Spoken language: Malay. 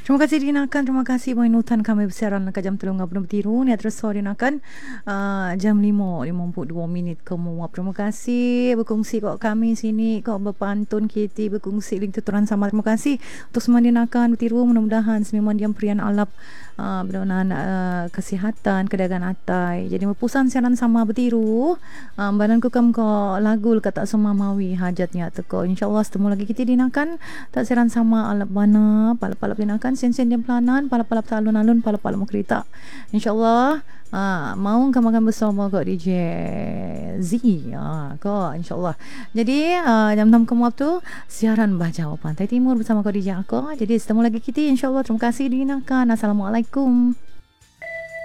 Terima kasih dinakan, terima kasih Mainutan kami bersiaran ke jam 3.50 bertiru ni terus sore dinakan jam 5.52 ke muap. Terima kasih berkongsi kat kami sini, kat berpantun kita berkongsi link tuturan sama. Terima kasih untuk semua dinakan bertiru, mudah-mudahan sememang diam perian alap berkenaan kesihatan, kedagan atai. Jadi berpusan siaran sama bertiru. Badan ku kam ko lagu kata semua mawi hajatnya teko. InsyaAllah setemu lagi kita dinakan tak siaran sama alap bana palap-palap dinakan sen-sen dia pelanan palap-palap alun-alun palap-palap mau kereta. InsyaAllah mau makan bersama kok DJ Z kok insyaAllah. Jadi jam 6 ke waktu siaran Bajawa Pantai Timur bersama kok DJ aku. Jadi setemu lagi kita insyaAllah. Terima kasih dinakan. Assalamualaikum.